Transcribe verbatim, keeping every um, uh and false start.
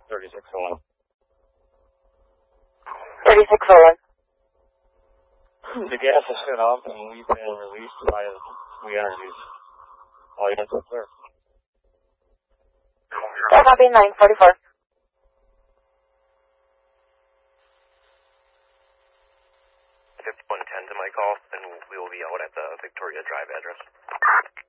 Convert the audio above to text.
thirty-six oh one. thirty-six oh one. The gas is shut off and we've been released by We Energies. All units are clear. Yeah, copy, nine forty-four. fifty-one ten to my call, and we will be out at the Victoria Drive address.